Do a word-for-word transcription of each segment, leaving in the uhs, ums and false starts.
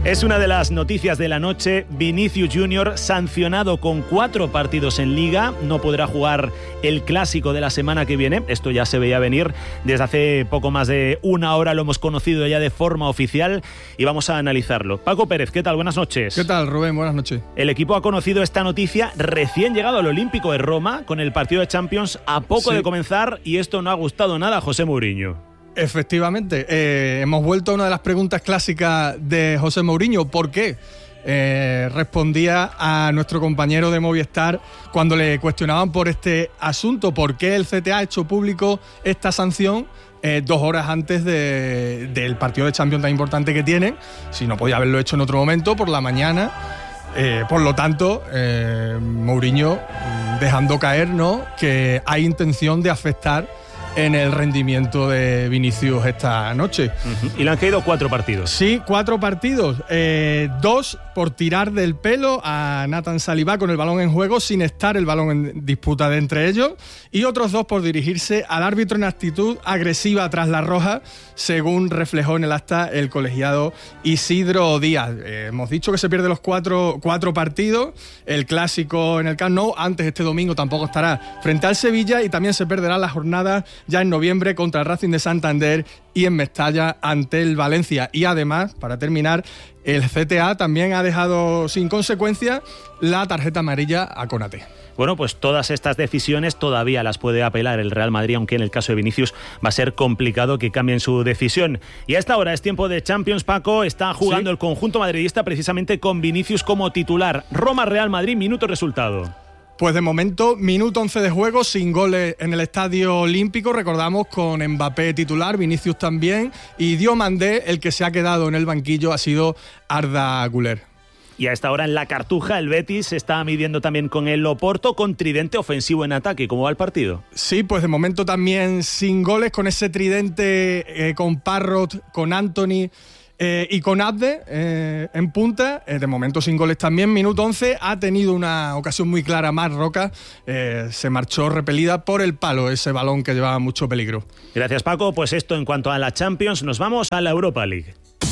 Es una de las noticias de la noche. Vinicius Junior sancionado con cuatro partidos en Liga. No podrá jugar el Clásico de la semana que viene. Esto ya se veía venir. Desde hace poco más de una hora lo hemos conocido ya de forma oficial y vamos a analizarlo. Paco Pérez, ¿qué tal? Buenas noches. ¿Qué tal, Rubén? Buenas noches. El equipo ha conocido esta noticia recién llegado al Olímpico de Roma con el partido de Champions a poco sí. de comenzar, y esto no ha gustado nada a José Mourinho. Efectivamente, eh, hemos vuelto a una de las preguntas clásicas de José Mourinho. ¿Por qué? Eh, respondía a nuestro compañero de Movistar cuando le cuestionaban por este asunto. ¿Por qué el C T A ha hecho público esta sanción eh, dos horas antes de, del partido de Champions tan importante que tienen? Si no podía haberlo hecho en otro momento, por la mañana. Eh, por lo tanto, eh, Mourinho dejando caer, ¿no?, que hay intención de afectar en el rendimiento de Vinicius esta noche. Uh-huh. Y le han caído cuatro partidos. Sí, cuatro partidos. Eh, dos por tirar del pelo a Nathan Saliba con el balón en juego, sin estar el balón en disputa de entre ellos. Y otros dos por dirigirse al árbitro en actitud agresiva tras la roja, según reflejó en el acta el colegiado Isidro Díaz. Eh, hemos dicho que se pierde los cuatro, cuatro partidos. El Clásico en el Camp Nou, antes este domingo tampoco estará frente al Sevilla, y también se perderá la jornada ya en noviembre contra el Racing de Santander y en Mestalla ante el Valencia. Y además, para terminar, el C T A también ha dejado sin consecuencia la tarjeta amarilla a Konaté. Bueno, pues todas estas decisiones todavía las puede apelar el Real Madrid, aunque en el caso de Vinicius va a ser complicado que cambien su decisión. Y a esta hora es tiempo de Champions, Paco. Está jugando ¿Sí? el conjunto madridista precisamente con Vinicius como titular. Roma-Real Madrid, minuto resultado. Pues de momento, minuto once de juego, sin goles en el Estadio Olímpico. Recordamos, con Mbappé titular, Vinicius también, y Diomandé, el que se ha quedado en el banquillo, ha sido Arda Güler. Y a esta hora en la Cartuja el Betis se está midiendo también con el Oporto, con tridente ofensivo en ataque. ¿Cómo va el partido? Sí, pues de momento también sin goles, con ese tridente eh, con Parrot, con Anthony Eh, y con Abde eh, en punta, eh, de momento sin goles también. Minuto once, ha tenido una ocasión muy clara Marc Roca, eh, se marchó repelida por el palo, ese balón que llevaba mucho peligro. Gracias, Paco. Pues esto en cuanto a la Champions. Nos vamos a la Europa League.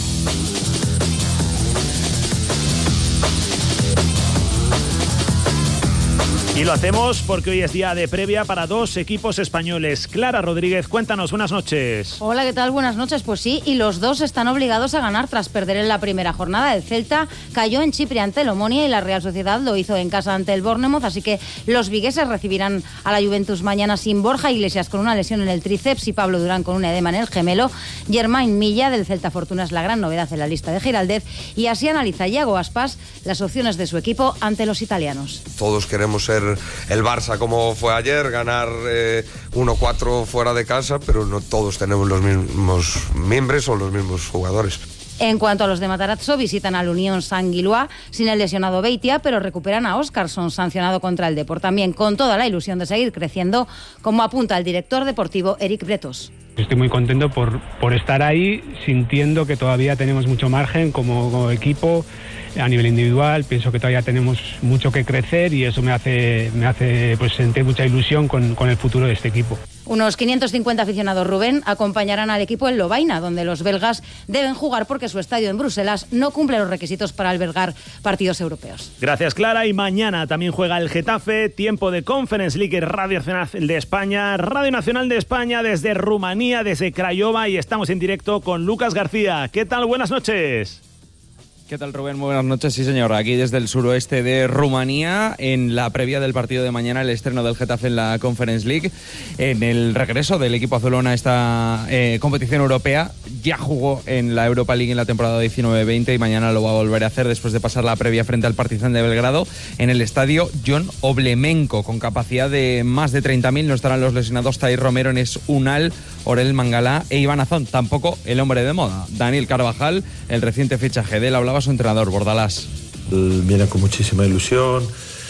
Y lo hacemos porque hoy es día de previa para dos equipos españoles. Clara Rodríguez, cuéntanos, buenas noches. Hola, ¿qué tal? Buenas noches. Pues sí, y los dos están obligados a ganar tras perder en la primera jornada. El Celta cayó en Chipre ante el Omonia y la Real Sociedad lo hizo en casa ante el Bournemouth, así que los vigueses recibirán a la Juventus mañana sin Borja Iglesias con una lesión en el tríceps y Pablo Durán con un edema en el gemelo. Germain Milla del Celta Fortuna es la gran novedad en la lista de Giraldez, y así analiza Iago Aspas las opciones de su equipo ante los italianos. Todos queremos ser el Barça como fue ayer, ganar eh, uno cuatro fuera de casa, pero no todos tenemos los mismos miembros o los mismos jugadores. En cuanto a los de Matarazzo, visitan al Unión San-Gilois sin el lesionado Beitia, pero recuperan a Óscarson, sancionado contra el Depor, también con toda la ilusión de seguir creciendo, como apunta el director deportivo Eric Bretos. Estoy muy contento por, por estar ahí, sintiendo que todavía tenemos mucho margen como, como equipo. A nivel individual pienso que todavía tenemos mucho que crecer, y eso me hace, me hace pues, sentir mucha ilusión con, con el futuro de este equipo. Unos quinientos cincuenta aficionados, Rubén, acompañarán al equipo en Lovaina, donde los belgas deben jugar porque su estadio en Bruselas no cumple los requisitos para albergar partidos europeos. Gracias, Clara. Y mañana también juega el Getafe, tiempo de Conference League, Radio Nacional de España, Radio Nacional de España desde Rumanía, desde Craiova, y estamos en directo con Lucas García. ¿Qué tal? Buenas noches. ¿Qué tal, Rubén? Muy buenas noches. Sí, señor. Aquí desde el suroeste de Rumanía, en la previa del partido de mañana, el estreno del Getafe en la Conference League, en el regreso del equipo azulón a esta eh, competición europea. Ya jugó en la Europa League en la temporada diecinueve veinte y mañana lo va a volver a hacer después de pasar la previa frente al Partizan de Belgrado en el estadio John Oblemenko, con capacidad de más de treinta mil. No estarán los lesionados Tahir Romero, Enes Unal, Orel Mangalá e Iván Azón. Tampoco el hombre de moda, Daniel Carvajal, el reciente fichaje de él. Hablaba su entrenador, Bordalás. Viene con muchísima ilusión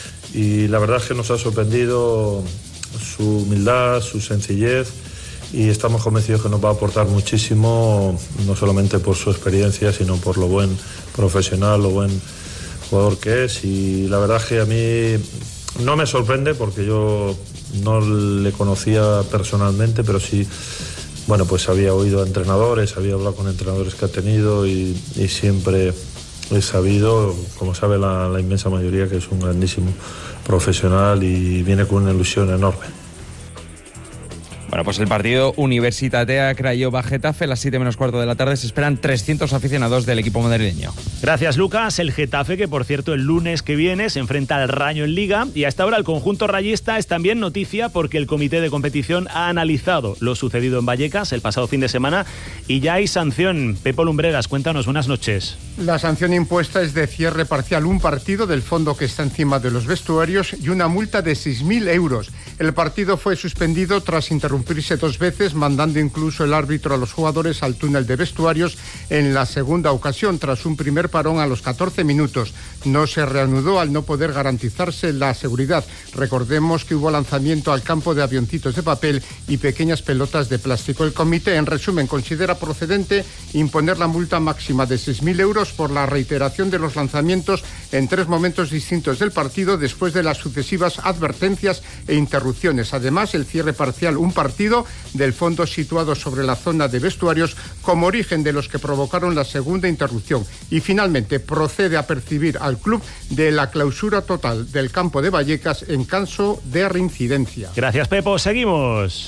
y la verdad es que nos ha sorprendido su humildad, su sencillez, y estamos convencidos que nos va a aportar muchísimo, no solamente por su experiencia, sino por lo buen profesional, lo buen jugador que es. Y la verdad es que a mí no me sorprende porque yo no le conocía personalmente, pero sí, bueno, pues había oído a entrenadores, había hablado con entrenadores que ha tenido y, y siempre es sabido, como sabe la, la inmensa mayoría, que es un grandísimo profesional y viene con una ilusión enorme. Bueno, pues el partido Universitatea Craiova-Getafe a las siete menos cuarto de la tarde. Se esperan trescientos aficionados del equipo madrileño. Gracias, Lucas. El Getafe, que por cierto el lunes que viene se enfrenta al Rayo en Liga, y a esta hora el conjunto rayista es también noticia porque el comité de competición ha analizado lo sucedido en Vallecas el pasado fin de semana y ya hay sanción. Pepo Lumbreras, cuéntanos, buenas noches. La sanción impuesta es de cierre parcial, un partido del fondo que está encima de los vestuarios y una multa de seis mil euros. El partido fue suspendido tras interrumpirse dos veces, mandando incluso el árbitro a los jugadores al túnel de vestuarios en la segunda ocasión, tras un primer parón a los catorce minutos. No se reanudó al no poder garantizarse la seguridad. Recordemos que hubo lanzamiento al campo de avioncitos de papel y pequeñas pelotas de plástico. El comité, en resumen, considera procedente imponer la multa máxima de seis mil euros por la reiteración de los lanzamientos en tres momentos distintos del partido después de las sucesivas advertencias e interrupciones. Además, el cierre parcial, un partido del fondo situado sobre la zona de vestuarios como origen de los que provocaron la segunda interrupción. Y finalmente procede a percibir al club de la clausura total del campo de Vallecas en caso de reincidencia. Gracias, Pepo. Seguimos.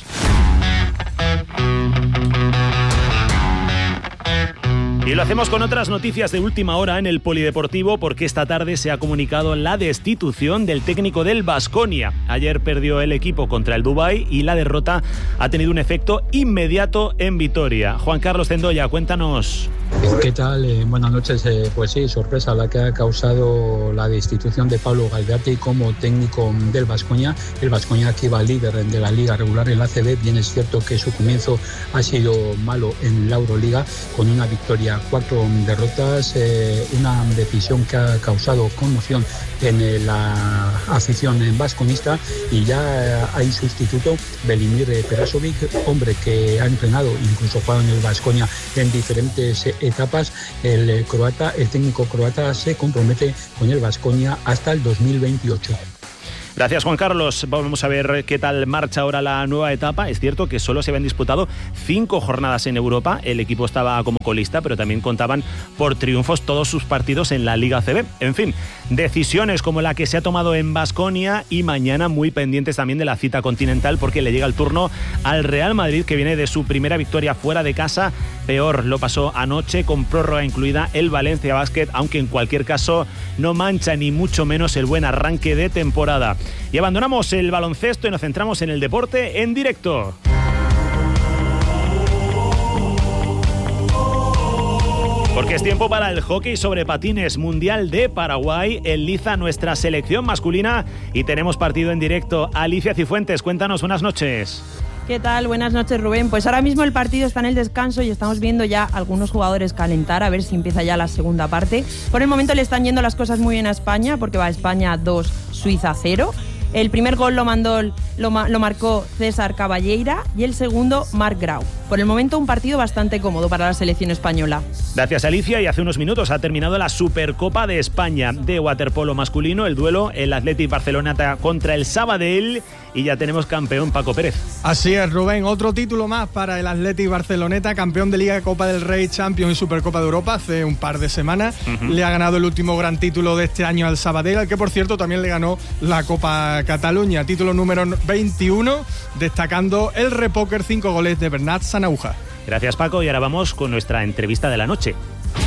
Y lo hacemos con otras noticias de última hora en el Polideportivo, porque esta tarde se ha comunicado la destitución del técnico del Baskonia. Ayer perdió el equipo contra el Dubái y la derrota ha tenido un efecto inmediato en Vitoria. Juan Carlos Zendoya, cuéntanos. ¿Qué tal? Eh, buenas noches. Eh, pues sí, sorpresa la que ha causado la destitución de Pablo Gagliardi como técnico del Baskonia. El Baskonia, que iba líder de la liga regular en la A C B, bien es cierto que su comienzo ha sido malo en la Euroliga, con una victoria, cuatro derrotas, eh, una decisión que ha causado conmoción en eh, la afición vasconista, y ya eh, hay sustituto, Velimir Perasovic, hombre que ha entrenado, incluso jugado en el Baskonia en diferentes eh, etapas. El eh, croata, el técnico croata se compromete con el Baskonia hasta el dos mil veintiocho. Gracias, Juan Carlos. Vamos a ver qué tal marcha ahora la nueva etapa. Es cierto que solo se habían disputado cinco jornadas en Europa. El equipo estaba como colista, pero también contaban por triunfos todos sus partidos en la Liga A C B. En fin, decisiones como la que se ha tomado en Baskonia, y mañana muy pendientes también de la cita continental, porque le llega el turno al Real Madrid, que viene de su primera victoria fuera de casa. Peor lo pasó anoche, con prórroga incluida, el Valencia Basket, aunque en cualquier caso no mancha ni mucho menos el buen arranque de temporada. Y abandonamos el baloncesto y nos centramos en el deporte en directo. Porque es tiempo para el hockey sobre patines mundial de Paraguay. Enliza nuestra selección masculina y tenemos partido en directo. Alicia Cifuentes, cuéntanos, buenas noches. ¿Qué tal? Buenas noches, Rubén. Pues ahora mismo el partido está en el descanso y estamos viendo ya algunos jugadores calentar, a ver si empieza ya la segunda parte. Por el momento le están yendo las cosas muy bien a España, porque va España dos, Suiza cero. El primer gol lo mandó, lo, lo marcó César Caballeira y el segundo Marc Grau. Por el momento un partido bastante cómodo para la selección española. Gracias, Alicia. Y hace unos minutos ha terminado la Supercopa de España de waterpolo masculino. El duelo, el Athletic Barcelona contra el Sabadell, y ya tenemos campeón, Paco Pérez. Así es, Rubén. Otro título más para el Athletic Barceloneta, campeón de Liga, Copa del Rey, Champions y Supercopa de Europa hace un par de semanas. Uh-huh. Le ha ganado el último gran título de este año al Sabadell, al que por cierto también le ganó la Copa Cataluña, título número veintiuno, destacando el repóquer, cinco goles de Bernat Sanauja. Gracias, Paco, y ahora vamos con nuestra entrevista de la noche.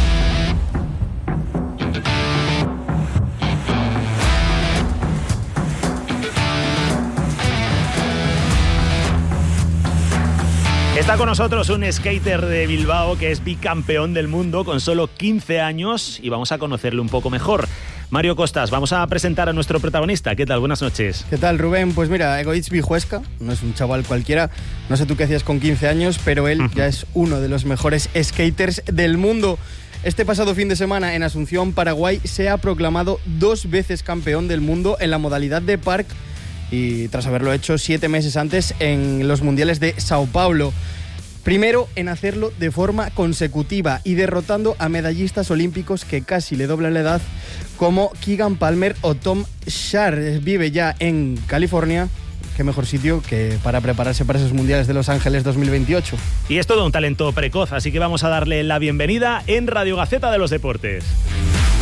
Está con nosotros un skater de Bilbao que es bicampeón del mundo con solo quince años, y vamos a conocerle un poco mejor. Mario Costas, vamos a presentar a nuestro protagonista. ¿Qué tal? Buenas noches. ¿Qué tal, Rubén? Pues mira, Egoitz Vijuesca no es un chaval cualquiera. No sé tú qué hacías con quince años, pero él uh-huh. ya es uno de los mejores skaters del mundo. Este pasado fin de semana en Asunción, Paraguay, se ha proclamado dos veces campeón del mundo en la modalidad de park, y tras haberlo hecho siete meses antes en los mundiales de Sao Paulo. Primero en hacerlo de forma consecutiva y derrotando a medallistas olímpicos que casi le doblan la edad, como Keegan Palmer o Tom Sharp. Vive ya en California. Qué mejor sitio que para prepararse para esos mundiales de Los Ángeles dos mil veintiocho. Y es todo un talento precoz, así que vamos a darle la bienvenida en Radio Gaceta de los Deportes.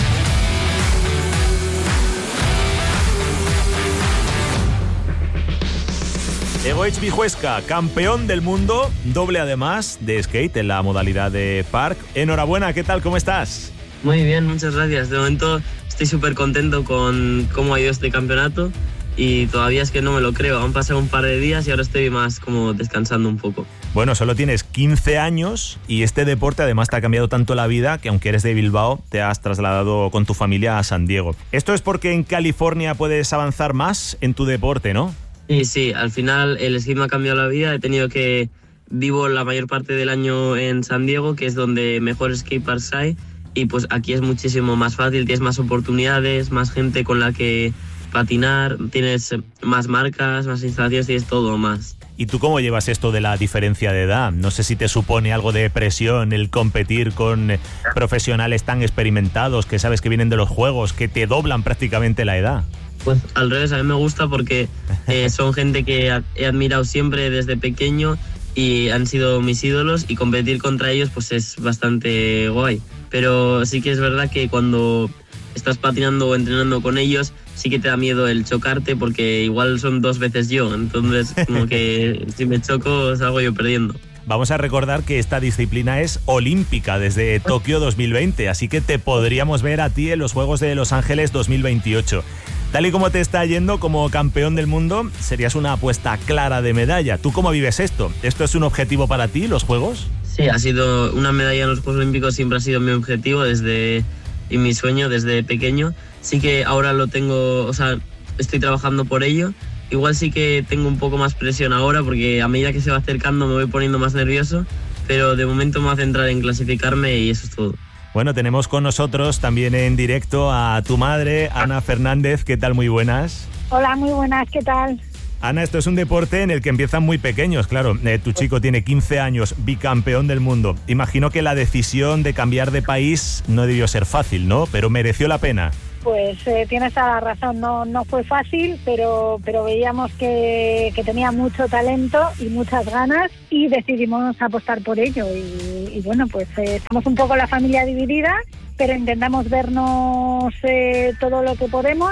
Egoitz Vijuesca, campeón del mundo, doble además de skate en la modalidad de park. Enhorabuena, ¿qué tal? ¿Cómo estás? Muy bien, muchas gracias. De momento estoy súper contento con cómo ha ido este campeonato y todavía es que no me lo creo. Han pasado un par de días y ahora estoy más como descansando un poco. Bueno, solo tienes quince años y este deporte además te ha cambiado tanto la vida que aunque eres de Bilbao te has trasladado con tu familia a San Diego. Esto es porque en California puedes avanzar más en tu deporte, ¿no? Sí, sí, al final el skate me ha cambiado la vida. He tenido que... Vivo la mayor parte del año en San Diego, que es donde mejores skateparks hay, y pues aquí es muchísimo más fácil, tienes más oportunidades, más gente con la que patinar, tienes más marcas, más instalaciones, tienes todo más. ¿Y tú cómo llevas esto de la diferencia de edad? No sé si te supone algo de presión el competir con profesionales tan experimentados que sabes que vienen de los juegos, que te doblan prácticamente la edad. Pues al revés, a mí me gusta porque eh, son gente que he admirado siempre desde pequeño y han sido mis ídolos, y competir contra ellos pues es bastante guay. Pero sí que es verdad que cuando estás patinando o entrenando con ellos sí que te da miedo el chocarte, porque igual son dos veces yo, entonces como que si me choco salgo yo perdiendo. Vamos a recordar que esta disciplina es olímpica desde Tokio dos mil veinte, así que te podríamos ver a ti en los Juegos de Los Ángeles dos mil veintiocho. Tal y como te está yendo como campeón del mundo, serías una apuesta clara de medalla. ¿Tú cómo vives esto? ¿Esto es un objetivo para ti, los Juegos? Sí, ha sido una medalla en los Juegos Olímpicos, siempre ha sido mi objetivo desde, y mi sueño desde pequeño. Sí que ahora lo tengo, o sea, estoy trabajando por ello. Igual sí que tengo un poco más presión ahora, porque a medida que se va acercando me voy poniendo más nervioso, pero de momento me voy a centrar en clasificarme y eso es todo. Bueno, tenemos con nosotros también en directo a tu madre, Ana Fernández. ¿Qué tal? Muy buenas. Hola, muy buenas, ¿qué tal? Ana, esto es un deporte en el que empiezan muy pequeños, claro. Eh, tu chico tiene quince años, bicampeón del mundo. Imagino que la decisión de cambiar de país no debió ser fácil, ¿no? Pero mereció la pena. Pues eh, tienes toda la razón, no, no fue fácil, pero, pero veíamos que, que tenía mucho talento y muchas ganas y decidimos apostar por ello. Y, y bueno, pues eh, estamos un poco la familia dividida, pero intentamos vernos eh, todo lo que podemos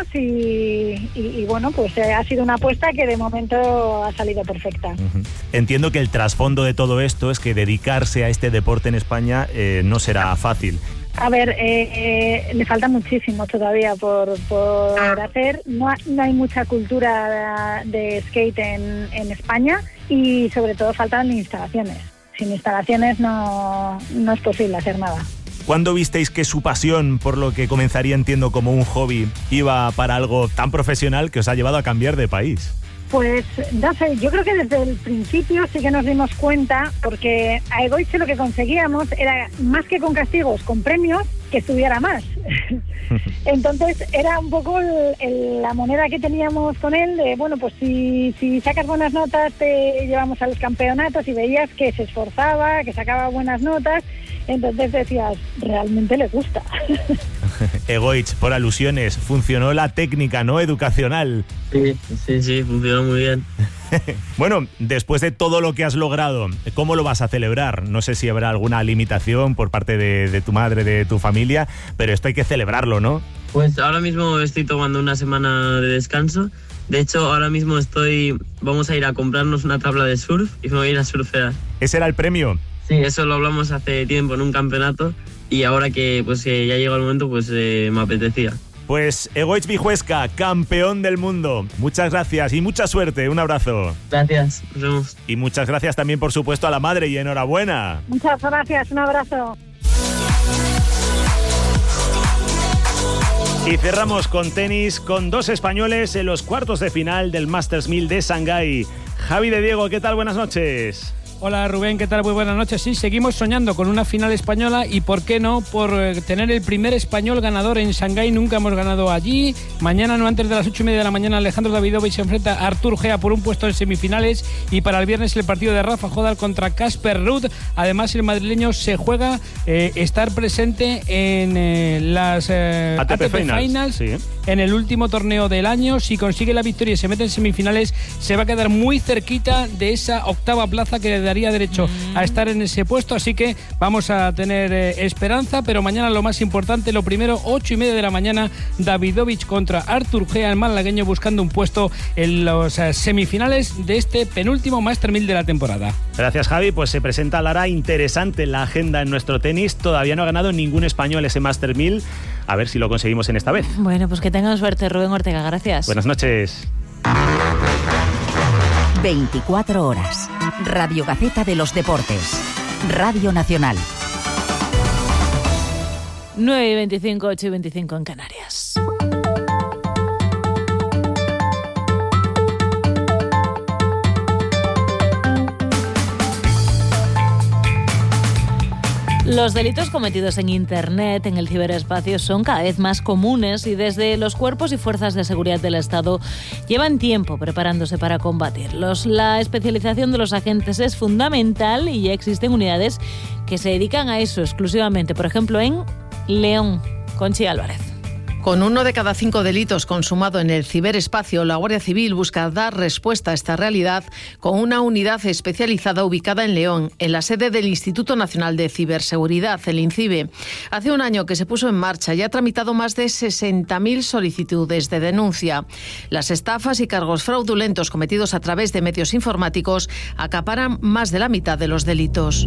y, y, y bueno, pues eh, ha sido una apuesta que de momento ha salido perfecta. Uh-huh. Entiendo que el trasfondo de todo esto es que dedicarse a este deporte en España eh, no será fácil. A ver, eh, eh, le falta muchísimo todavía por, por hacer. No, ha, no hay mucha cultura de, de skate en, en España y sobre todo faltan instalaciones. Sin instalaciones no, no es posible hacer nada. ¿Cuándo visteis que su pasión por lo que comenzaría, entiendo, como un hobby, iba para algo tan profesional que os ha llevado a cambiar de país? Pues no sé, yo creo que desde el principio sí que nos dimos cuenta, porque a Egoitz lo que conseguíamos era, más que con castigos, con premios, que estudiara más. Entonces era un poco el, el, la moneda que teníamos con él de, bueno, pues si, si sacas buenas notas te llevamos a los campeonatos, y veías que se esforzaba, que sacaba buenas notas, entonces decías, realmente le gusta. Egoitz, por alusiones, funcionó la técnica, ¿no?, educacional. Sí, sí, sí, funcionó muy bien. Bueno, después de todo lo que has logrado, ¿cómo lo vas a celebrar? No sé si habrá alguna limitación por parte de, de tu madre, de tu familia, pero esto hay que celebrarlo, ¿no? Pues ahora mismo estoy tomando una semana de descanso. De hecho, ahora mismo estoy, vamos a ir a comprarnos una tabla de surf y me voy a ir a surfear. ¿Ese era el premio? Sí, eso lo hablamos hace tiempo en un campeonato y ahora que pues eh, ya llegó el momento, pues eh, me apetecía. Pues Egoitz Vijuesca, campeón del mundo. Muchas gracias y mucha suerte. Un abrazo. Gracias, nos vemos. Y muchas gracias también, por supuesto, a la madre y enhorabuena. Muchas gracias, un abrazo. Y cerramos con tenis, con dos españoles en los cuartos de final del Masters mil de Shanghái. Javi de Diego, ¿qué tal? Buenas noches. Hola Rubén, ¿qué tal? Muy buenas noches. Sí, seguimos soñando con una final española y por qué no, por tener el primer español ganador en Shanghái. Nunca hemos ganado allí. Mañana, no antes de las ocho y media de la mañana, Alejandro Davidovich se enfrenta a Artur Gea por un puesto en semifinales, y para el viernes el partido de Rafa Nadal contra Casper Ruud. Además, el madrileño se juega eh, estar presente en eh, las eh, A T P, A T P Finals, Finals sí. En el último torneo del año. Si consigue la victoria y se mete en semifinales, se va a quedar muy cerquita de esa octava plaza que daría derecho a estar en ese puesto, así que vamos a tener eh, esperanza, pero mañana lo más importante, lo primero, ocho y media de la mañana, Davidovich contra Artur Gea, el malagueño, buscando un puesto en los eh, semifinales de este penúltimo Master mil de la temporada. Gracias, Javi. Pues se presenta, Lara, interesante la agenda en nuestro tenis. Todavía no ha ganado ningún español ese Master mil. A ver si lo conseguimos en esta vez. Bueno, pues que tengan suerte, Rubén Ortega. Gracias. Buenas noches. veinticuatro horas. Radio Gaceta de los Deportes. Radio Nacional. nueve y veinticinco, ocho y veinticinco en Canarias. Los delitos cometidos en Internet, en el ciberespacio, son cada vez más comunes y desde los cuerpos y fuerzas de seguridad del Estado llevan tiempo preparándose para combatirlos. La especialización de los agentes es fundamental y ya existen unidades que se dedican a eso exclusivamente. Por ejemplo, en León. Conchi Álvarez. Con uno de cada cinco delitos consumado en el ciberespacio, la Guardia Civil busca dar respuesta a esta realidad con una unidad especializada ubicada en León, en la sede del Instituto Nacional de Ciberseguridad, el INCIBE. Hace un año que se puso en marcha y ha tramitado más de sesenta mil solicitudes de denuncia. Las estafas y cargos fraudulentos cometidos a través de medios informáticos acaparan más de la mitad de los delitos.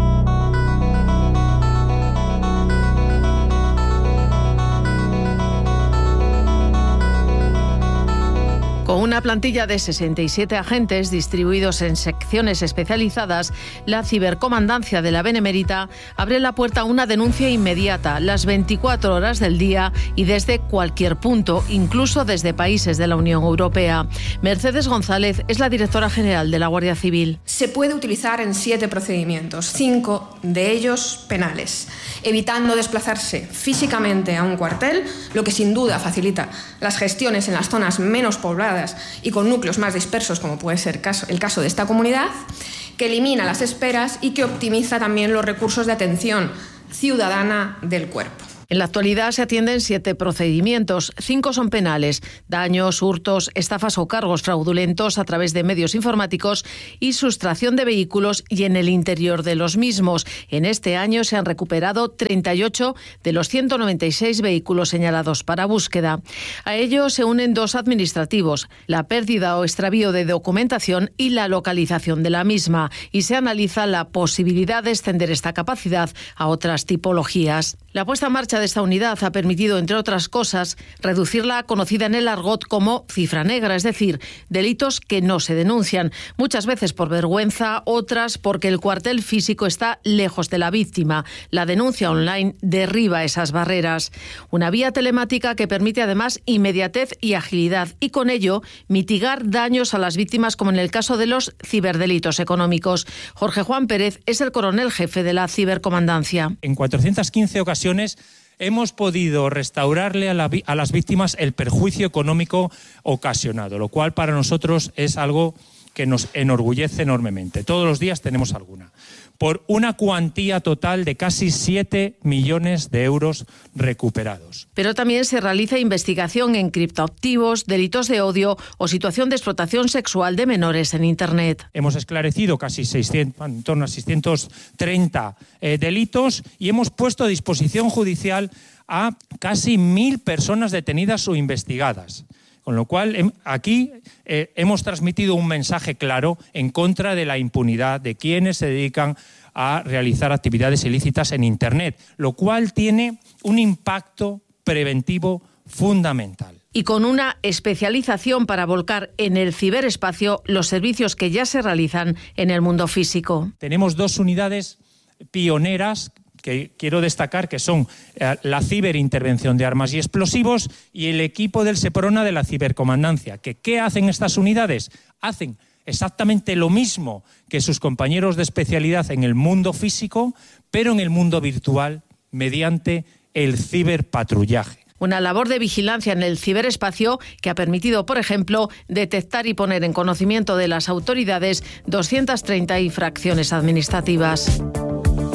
Con una plantilla de sesenta y siete agentes distribuidos en secciones especializadas, la cibercomandancia de la Benemérita abre la puerta a una denuncia inmediata, las veinticuatro horas del día y desde cualquier punto, incluso desde países de la Unión Europea. Mercedes González es la directora general de la Guardia Civil. Se puede utilizar en siete procedimientos, cinco de ellos penales, evitando desplazarse físicamente a un cuartel, lo que sin duda facilita las gestiones en las zonas menos pobladas y con núcleos más dispersos, como puede ser el caso de esta comunidad, que elimina las esperas y que optimiza también los recursos de atención ciudadana del cuerpo. En la actualidad se atienden siete procedimientos, cinco son penales, daños, hurtos, estafas o cargos fraudulentos a través de medios informáticos y sustracción de vehículos y en el interior de los mismos. En este año se han recuperado treinta y ocho de los ciento noventa y seis vehículos señalados para búsqueda. A ello se unen dos administrativos, la pérdida o extravío de documentación y la localización de la misma, y se analiza la posibilidad de extender esta capacidad a otras tipologías. La puesta en marcha de esta unidad ha permitido, entre otras cosas, reducir la conocida en el argot como cifra negra, es decir, delitos que no se denuncian, muchas veces por vergüenza, otras porque el cuartel físico está lejos de la víctima. La denuncia online derriba esas barreras. Una vía telemática que permite además inmediatez y agilidad y con ello mitigar daños a las víctimas, como en el caso de los ciberdelitos económicos. Jorge Juan Pérez es el coronel jefe de la cibercomandancia. En cuatrocientas quince ocasiones hemos podido restaurarle a, la, a las víctimas el perjuicio económico ocasionado, lo cual para nosotros es algo que nos enorgullece enormemente. Todos los días tenemos alguna. Por una cuantía total de casi siete millones de euros recuperados. Pero también se realiza investigación en criptoactivos, delitos de odio o situación de explotación sexual de menores en Internet. Hemos esclarecido casi seiscientos, en torno a seiscientos treinta eh, delitos y hemos puesto a disposición judicial a casi mil personas detenidas o investigadas. Con lo cual, aquí eh, hemos transmitido un mensaje claro en contra de la impunidad de quienes se dedican a realizar actividades ilícitas en Internet, lo cual tiene un impacto preventivo fundamental. Y con una especialización para volcar en el ciberespacio los servicios que ya se realizan en el mundo físico. Tenemos dos unidades pioneras que quiero destacar, que son eh, la ciberintervención de armas y explosivos y el equipo del SEPRONA de la cibercomandancia. ¿Que, ¿Qué hacen estas unidades? Hacen exactamente lo mismo que sus compañeros de especialidad en el mundo físico, pero en el mundo virtual, mediante el ciberpatrullaje. Una labor de vigilancia en el ciberespacio que ha permitido, por ejemplo, detectar y poner en conocimiento de las autoridades doscientas treinta infracciones administrativas.